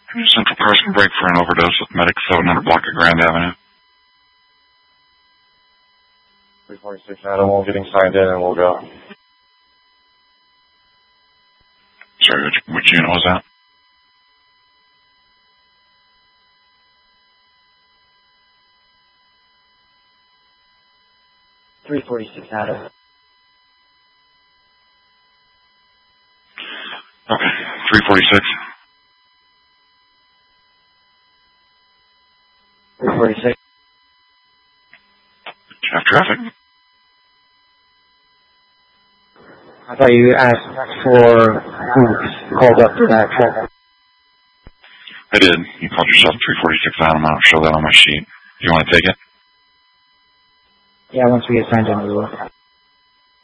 Central person break for an overdose with medic 700 block of Grand Avenue. 346 Animal getting signed in and we'll go. Sorry, which unit was that? Adam. Okay, 346. 346. Have traffic. I thought you asked for who called up for that call. I did. You called yourself 346 Adam. I don't show that on my sheet. You want to take it? Yeah, once we get signed in, we will.